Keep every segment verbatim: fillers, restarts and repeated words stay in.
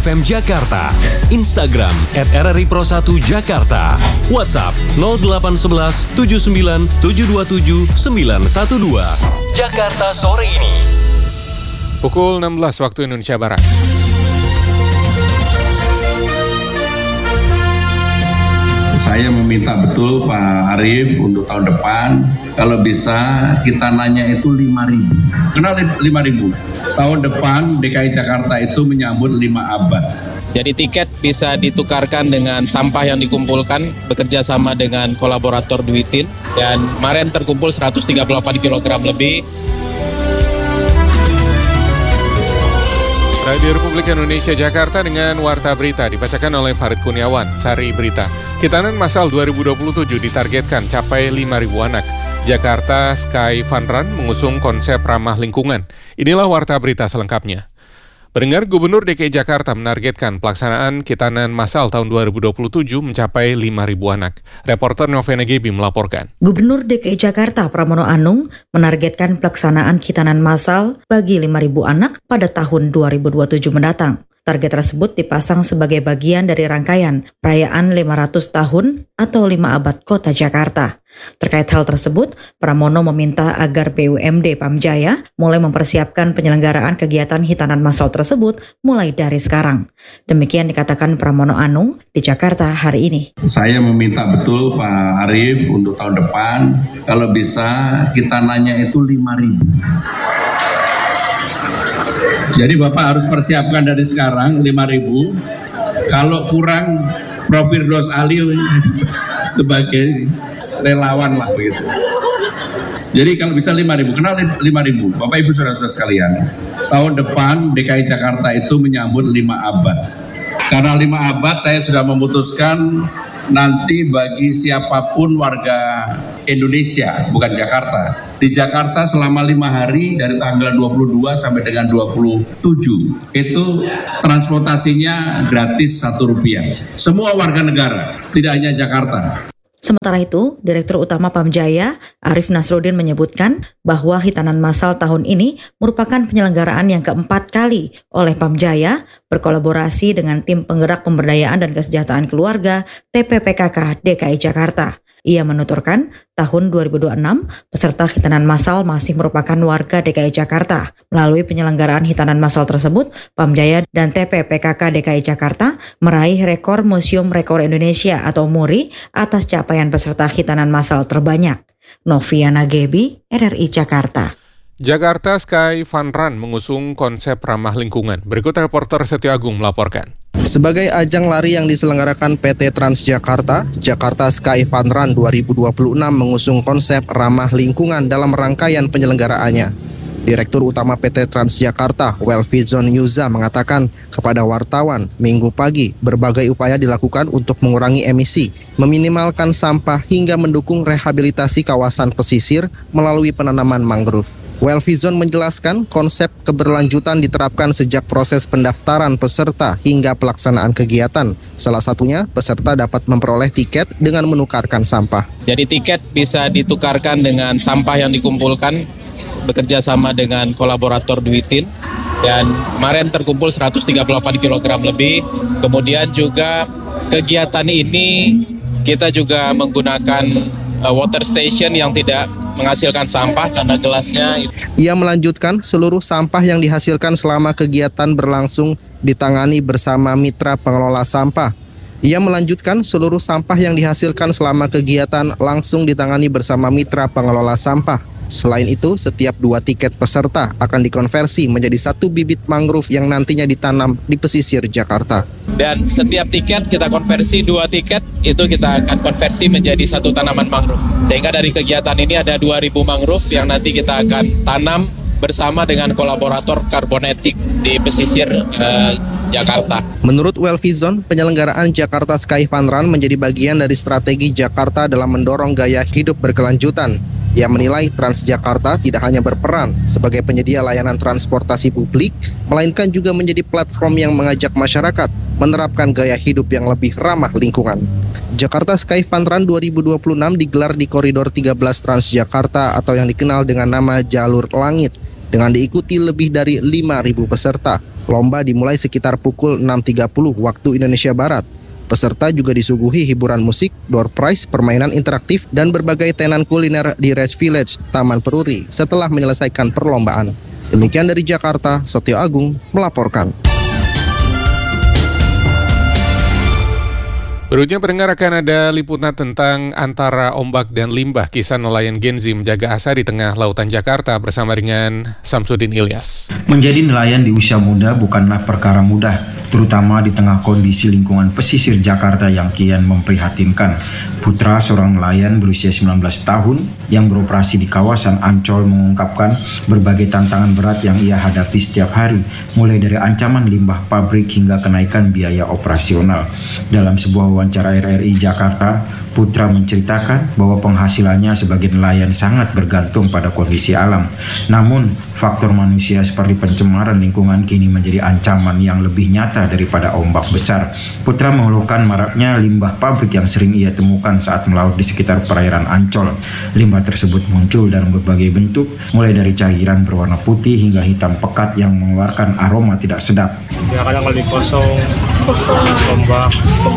M Jakarta, Instagram at R R I Pro satu Jakarta, WhatsApp nol delapan satu satu tujuh sembilan tujuh dua tujuh sembilan satu dua. Jakarta sore ini. Pukul enam belas waktu Indonesia Barat. Saya meminta betul Pak Arief untuk tahun depan, kalau bisa kita nanya itu lima ribu. Kenal lima ribu? Tahun depan D K I Jakarta itu menyambut lima abad. Jadi tiket bisa ditukarkan dengan sampah yang dikumpulkan bekerja sama dengan kolaborator Duitin. Dan kemarin terkumpul seratus tiga puluh delapan kilogram lebih. Radio Republik Indonesia Jakarta dengan Warta Berita dibacakan oleh Farid Kurniawan, Sari Berita. Hitanan Masal dua ribu dua puluh tujuh ditargetkan capai lima ribu anak. Jakarta Sky Fun Run mengusung konsep ramah lingkungan. Inilah Warta Berita selengkapnya. Pendengar, Gubernur D K I Jakarta menargetkan pelaksanaan Hitanan Masal tahun dua ribu dua puluh tujuh mencapai lima ribu anak. Reporter Novena Gebi melaporkan. Gubernur D K I Jakarta Pramono Anung menargetkan pelaksanaan Hitanan Masal bagi lima ribu anak pada tahun dua ribu dua puluh tujuh mendatang. Target tersebut dipasang sebagai bagian dari rangkaian perayaan lima ratus tahun atau lima abad Kota Jakarta. Terkait hal tersebut, Pramono meminta agar B U M D Pamjaya mulai mempersiapkan penyelenggaraan kegiatan Hitanan Masal tersebut mulai dari sekarang. Demikian dikatakan Pramono Anung di Jakarta hari ini. Saya meminta betul Pak Arief untuk tahun depan, kalau bisa kita nanya itu lima ribu. Jadi Bapak harus persiapkan dari sekarang lima ribu. Kalau kurang, Prof Firdaus Ali sebagai relawan lah begitu. Jadi kalau bisa lima ribu, kenal lima ribu. Bapak Ibu Saudara-saudara sekalian, tahun depan D K I Jakarta itu menyambut lima abad. Karena lima abad saya sudah memutuskan nanti bagi siapapun warga Indonesia, bukan Jakarta. Di Jakarta selama lima hari dari tanggal dua puluh dua sampai dengan dua puluh tujuh itu transportasinya gratis satu rupiah. Semua warga negara, tidak hanya Jakarta. Sementara itu, Direktur Utama Pamjaya, Arif Nasruddin menyebutkan bahwa Hitanan Masal tahun ini merupakan penyelenggaraan yang keempat kali oleh Pamjaya berkolaborasi dengan Tim Penggerak Pemberdayaan dan Kesejahteraan Keluarga T P P K K D K I Jakarta. Ia menuturkan, tahun dua ribu dua puluh enam, peserta Hitanan Masal masih merupakan warga D K I Jakarta. Melalui penyelenggaraan Hitanan Masal tersebut, Pamjaya dan T P P K K D K I Jakarta meraih rekor Museum Rekor Indonesia atau MURI atas capaian peserta Hitanan Masal terbanyak. Noviana Gebi, R R I Jakarta. Jakarta Sky Fun Run mengusung konsep ramah lingkungan. Berikut reporter Setio Agung melaporkan. Sebagai ajang lari yang diselenggarakan P T Transjakarta, Jakarta Sky Fun Run dua ribu dua puluh enam mengusung konsep ramah lingkungan dalam rangkaian penyelenggaraannya. Direktur Utama P T Transjakarta, Welfizon Yuza mengatakan kepada wartawan Minggu pagi, berbagai upaya dilakukan untuk mengurangi emisi, meminimalkan sampah hingga mendukung rehabilitasi kawasan pesisir melalui penanaman mangrove. Welfizon menjelaskan konsep keberlanjutan diterapkan sejak proses pendaftaran peserta hingga pelaksanaan kegiatan. Salah satunya, peserta dapat memperoleh tiket dengan menukarkan sampah. Jadi tiket bisa ditukarkan dengan sampah yang dikumpulkan bekerja sama dengan kolaborator Duitin. Dan kemarin terkumpul seratus tiga puluh delapan kilogram lebih. Kemudian juga kegiatan ini kita juga menggunakan uh, water station yang tidak menghasilkan sampah karena gelasnya. Ia melanjutkan seluruh sampah yang dihasilkan selama kegiatan berlangsung ditangani bersama mitra pengelola sampah. Ia melanjutkan seluruh sampah yang dihasilkan selama kegiatan langsung ditangani bersama mitra pengelola sampah. Selain itu, setiap dua tiket peserta akan dikonversi menjadi satu bibit mangrove yang nantinya ditanam di pesisir Jakarta. Dan setiap tiket kita konversi, dua tiket itu kita akan konversi menjadi satu tanaman mangrove. Sehingga dari kegiatan ini ada dua ribu mangrove yang nanti kita akan tanam bersama dengan kolaborator Carbonetic di pesisir eh, Jakarta. Menurut Welfizon, penyelenggaraan Jakarta Sky Fun Run menjadi bagian dari strategi Jakarta dalam mendorong gaya hidup berkelanjutan. Ia menilai Transjakarta tidak hanya berperan sebagai penyedia layanan transportasi publik, melainkan juga menjadi platform yang mengajak masyarakat menerapkan gaya hidup yang lebih ramah lingkungan. Jakarta Sky Fun Run dua ribu dua puluh enam digelar di Koridor tiga belas Transjakarta atau yang dikenal dengan nama Jalur Langit, dengan diikuti lebih dari lima ribu peserta. Lomba dimulai sekitar pukul enam tiga puluh waktu Indonesia Barat. Peserta juga disuguhi hiburan musik, door prize, permainan interaktif, dan berbagai tenan kuliner di Red Village, Taman Peruri setelah menyelesaikan perlombaan. Demikian dari Jakarta, Setio Agung melaporkan. Berikutnya pendengar akan ada liputan tentang antara ombak dan limbah, kisah nelayan Genzi menjaga asa di tengah lautan Jakarta bersama dengan Samsudin Ilyas. Menjadi nelayan di usia muda bukanlah perkara mudah, terutama di tengah kondisi lingkungan pesisir Jakarta yang kian memprihatinkan. Putra seorang nelayan berusia sembilan belas tahun yang beroperasi di kawasan Ancol mengungkapkan berbagai tantangan berat yang ia hadapi setiap hari, mulai dari ancaman limbah pabrik hingga kenaikan biaya operasional. Dalam sebuah wawancara R R I Jakarta, Putra menceritakan bahwa penghasilannya sebagai nelayan sangat bergantung pada kondisi alam. Namun, faktor manusia seperti pencemaran lingkungan kini menjadi ancaman yang lebih nyata daripada ombak besar. Putra mengeluhkan maraknya limbah pabrik yang sering ia temukan saat melaut di sekitar perairan Ancol. Limbah tersebut muncul dalam berbagai bentuk, mulai dari cairan berwarna putih hingga hitam pekat yang mengeluarkan aroma tidak sedap. Ya kadang kalau kosong, kosong, ombak,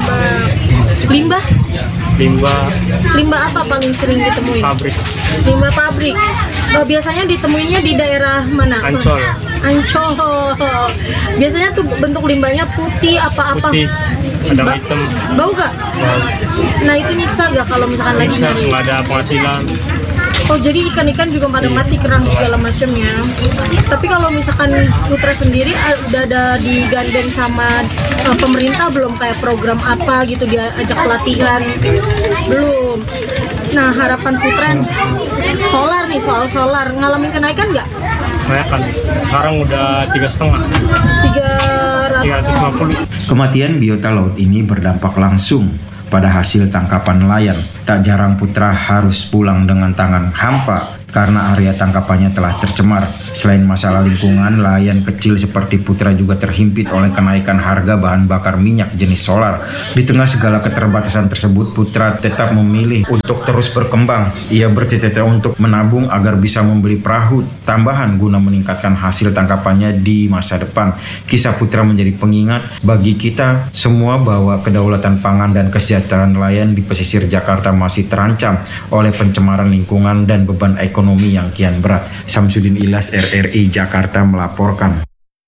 Limbah? limbah, Limbah apa paling sering ditemuin? pabrik, Limbah pabrik. Oh, biasanya ditemuinya di daerah mana? Ancol, Ancol. Biasanya tuh bentuk limbahnya putih apa-apa. putih, kadang Ba- hitam, Bau gak? bau, Nah itu nyiksa gak kalau misalkan lagi bisa nyari? nggak ada penghasilan. Oh jadi ikan-ikan juga pada mati, kerang segala macamnya. Tapi kalau misalkan Putra sendiri ah, udah ada digandeng sama eh, pemerintah belum, kayak program apa gitu, dia ajak pelatihan? Belum. Nah harapan Putra solar nih, soal solar ngalamin kenaikan nggak? Kayak kan sekarang udah tiga setengah, tiga tiga ratus lima puluh. Kematian biota laut ini berdampak langsung pada hasil tangkapan nelayan. Tak jarang Putra harus pulang dengan tangan hampa karena area tangkapannya telah tercemar. Selain masalah lingkungan, nelayan kecil seperti Putra juga terhimpit oleh kenaikan harga bahan bakar minyak jenis solar. Di tengah segala keterbatasan tersebut, Putra tetap memilih untuk terus berkembang. Ia bercita-cita untuk menabung agar bisa membeli perahu tambahan guna meningkatkan hasil tangkapannya di masa depan. Kisah Putra menjadi pengingat bagi kita semua bahwa kedaulatan pangan dan kesejahteraan nelayan di pesisir Jakarta masih terancam oleh pencemaran lingkungan dan beban ekonomi yang kian berat. Samsudin Ilyas, R R I Jakarta melaporkan.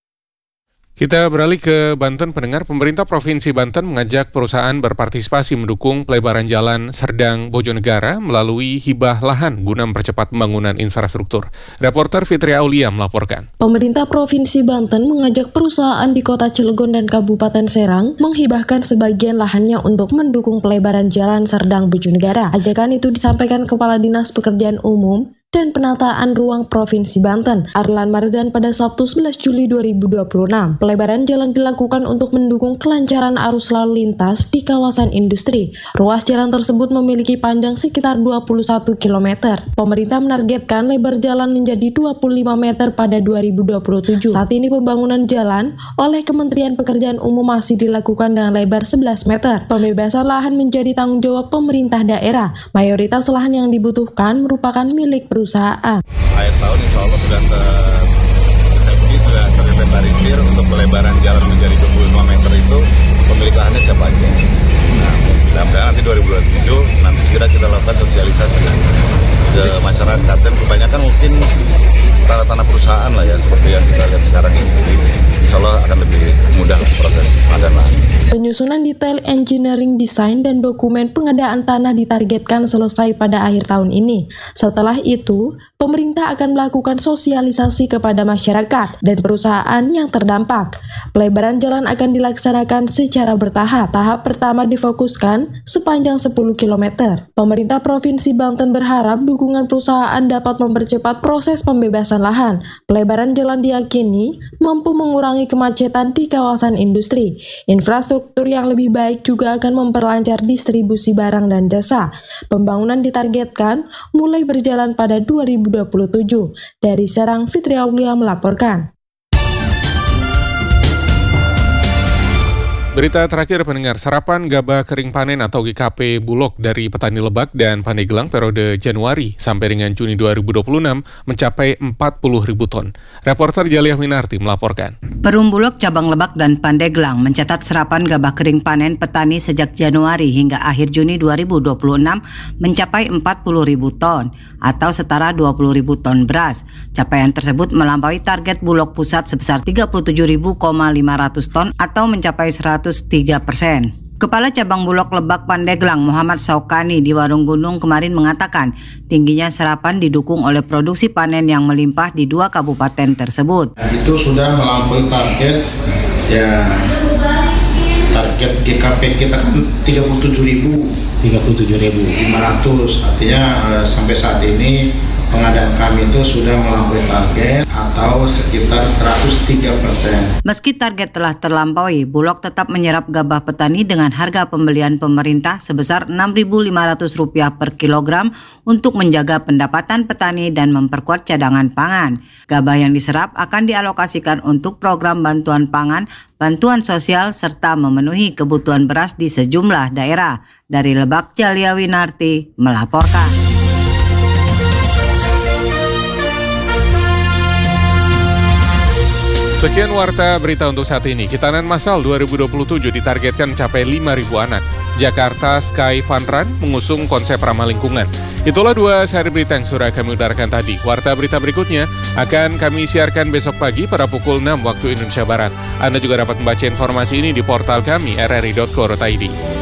Kita beralih ke Banten, pendengar. Pemerintah Provinsi Banten mengajak perusahaan berpartisipasi mendukung pelebaran jalan Serdang Bojonegara melalui hibah lahan guna mempercepat pembangunan infrastruktur. Reporter Fitri Aulia melaporkan. Pemerintah Provinsi Banten mengajak perusahaan di Kota Cilegon dan Kabupaten Serang menghibahkan sebagian lahannya untuk mendukung pelebaran jalan Serdang Bojonegara. Ajakan itu disampaikan Kepala Dinas Pekerjaan Umum dan Penataan Ruang Provinsi Banten, Arlan Marzan, pada Sabtu sebelas Juli dua ribu dua puluh enam. Pelebaran jalan dilakukan untuk mendukung kelancaran arus lalu lintas di kawasan industri. Ruas jalan tersebut memiliki panjang sekitar dua puluh satu kilometer. Pemerintah menargetkan lebar jalan menjadi dua puluh lima meter pada dua ribu dua puluh tujuh. Saat ini pembangunan jalan oleh Kementerian Pekerjaan Umum masih dilakukan dengan lebar sebelas meter. Pembebasan lahan menjadi tanggung jawab pemerintah daerah. Mayoritas lahan yang dibutuhkan merupakan milik perusahaan. Perusahaan. Akhir tahun insya Allah sudah terdeteksi, sudah terinventarisir untuk pelebaran jalan menjadi dua puluh lima meter itu pemilik lahannya siapa aja. Nah, mudah-mudahan nanti dua ribu dua puluh tujuh nanti segera kita lakukan sosialisasi ke masyarakat, dan kebanyakan mungkin tanah-tanah perusahaan lah ya, seperti yang kita lihat sekarang ini. Jadi insya Allah akan lebih mudah proses pengadaan lahan. Penyusunan detail engineering design dan dokumen pengadaan tanah ditargetkan selesai pada akhir tahun ini. Setelah itu, pemerintah akan melakukan sosialisasi kepada masyarakat dan perusahaan yang terdampak. Pelebaran jalan akan dilaksanakan secara bertahap. Tahap pertama difokuskan sepanjang sepuluh kilometer. Pemerintah Provinsi Banten berharap dukungan perusahaan dapat mempercepat proses pembebasan lahan. Pelebaran jalan diyakini mampu mengurangi kemacetan di kawasan industri. Infrastruktur yang lebih baik juga akan memperlancar distribusi barang dan jasa. Pembangunan ditargetkan mulai berjalan pada dua ribu dua puluh tujuh. Dari Serang, Fitri Aulia melaporkan. Berita terakhir pendengar, serapan gabah kering panen atau G K P Bulog dari petani Lebak dan Pandeglang periode Januari sampai dengan Juni dua ribu dua puluh enam mencapai empat puluh ribu ton. Reporter Jaliah Winarti melaporkan. Perum Bulog cabang Lebak dan Pandeglang mencatat serapan gabah kering panen petani sejak Januari hingga akhir Juni dua ribu dua puluh enam mencapai empat puluh ribu ton atau setara dua puluh ribu ton beras. Capaian tersebut melampaui target Bulog pusat sebesar tiga puluh tujuh ribu lima ratus ton atau mencapai seratus tiga persen. Kepala Cabang Bulog Lebak Pandeglang Muhammad Saukani di Warung Gunung kemarin mengatakan tingginya serapan didukung oleh produksi panen yang melimpah di dua kabupaten tersebut. Itu sudah melampaui target, ya target G K P kita kan tiga puluh tujuh ribu lima ratus, artinya eh, sampai saat ini pengadaan kami itu sudah melampaui target atau sekitar seratus tiga persen. Meski target telah terlampaui, Bulog tetap menyerap gabah petani dengan harga pembelian pemerintah sebesar enam ribu lima ratus rupiah per kilogram untuk menjaga pendapatan petani dan memperkuat cadangan pangan. Gabah yang diserap akan dialokasikan untuk program bantuan pangan, bantuan sosial, serta memenuhi kebutuhan beras di sejumlah daerah. Dari Lebak, Jaliah Winarti melaporkan. Sekian warta berita untuk saat ini. Hitanan Masal dua ribu dua puluh tujuh ditargetkan mencapai lima ribu anak. Jakarta Sky Fun Run mengusung konsep ramah lingkungan. Itulah dua sehari berita yang sudah kami udarkan tadi. Warta berita berikutnya akan kami siarkan besok pagi pada pukul enam waktu Indonesia Barat. Anda juga dapat membaca informasi ini di portal kami r r i dot co dot i d.